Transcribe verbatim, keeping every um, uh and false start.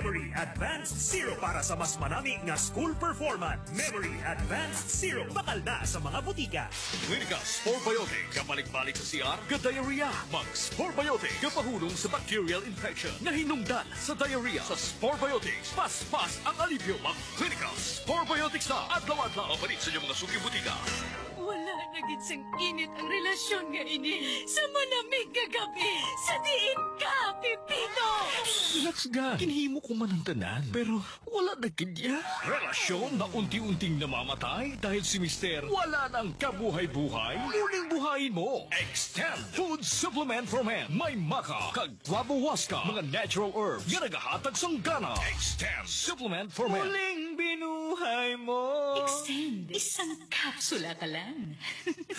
Memory Advanced Zero para sa mas manami nga school performance. Memory Advanced Zero, bakal na sa mga butika. Clinica Sporbiotic, kapalik-balik sa C R, ka-diarrhea. Mag Sporbiotic, kapahulong sa bacterial infection na hinungdan sa diarrhea. Sa Sporbiotics, pas-pas ang alipyo. Mag Clinica Sporbiotics na adlaw-adlaw. Mapalit sa inyong mga suking butika. Wala na gid sang init ang relasyon nga ini. Sa manamig nga gabi, sa diin ka, Pipino! Relax ga, kinhimo ko man ang tanan. Pero wala na kanya. Relasyon na unti-unting namamatay dahil si Mister wala nang kabuhay-buhay. Muling buhayin mo. Extend Food Supplement for Men. May maka, kag guabawaska, mga natural herbs nga nagahatag sang gana. Extend Supplement for Men. Muling binuhay mo. Extend, isang kapsula ka lang.